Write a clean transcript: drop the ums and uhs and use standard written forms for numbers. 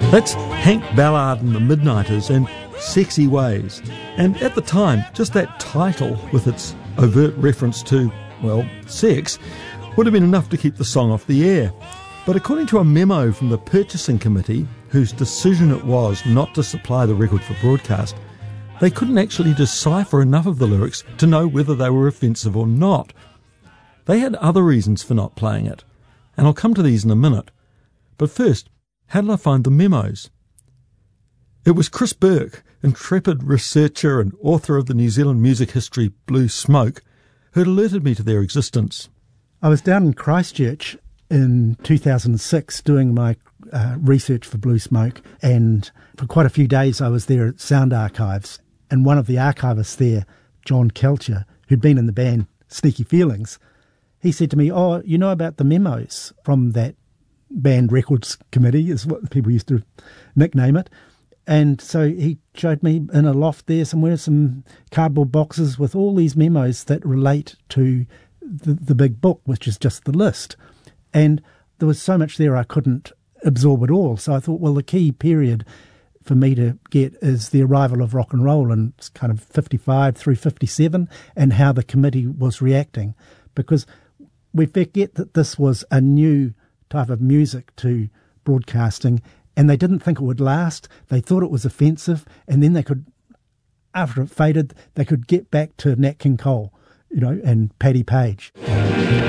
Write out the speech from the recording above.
That's Hank Ballard and the Midnighters and Sexy Ways. And at the time, just that title with its overt reference to, well, sex, would have been enough to keep the song off the air. But according to a memo from the purchasing committee, whose decision it was not to supply the record for broadcast, they couldn't actually decipher enough of the lyrics to know whether they were offensive or not. They had other reasons for not playing it, and I'll come to these in a minute. But first, how did I find the memos? It was Chris Burke, intrepid researcher and author of the New Zealand music history Blue Smoke, who had alerted me to their existence. I was down in Christchurch in 2006 doing my research for Blue Smoke, and for quite a few days I was there at Sound Archives, and one of the archivists there, John Kelcher, who'd been in the band Sneaky Feelings, he said to me, "Oh, you know about the memos from that band records committee," is what people used to nickname it. And so he showed me in a loft there somewhere some cardboard boxes with all these memos that relate to the big book, which is just the list. And there was so much there I couldn't absorb it all. So I thought, well, the key period for me to get is the arrival of rock and roll in kind of 55 through 57 and how the committee was reacting. Because we forget that this was a new type of music to broadcasting, and they didn't think it would last. They thought it was offensive, and then they could, after it faded, they could get back to Nat King Cole, and Paddy Page.